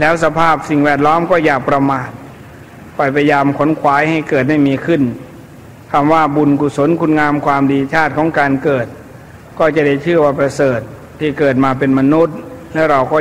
แล้วสภาพสิ่งแวดล้อมก็อย่าประมาทพยายามขนขวายให้เกิดให้มีขึ้นคำว่าบุญกุศลคุณงามความดีชาติของการเกิดก็จะได้ชื่อว่าประเสริฐที่เกิดมาเป็นมนุษย์และเราก็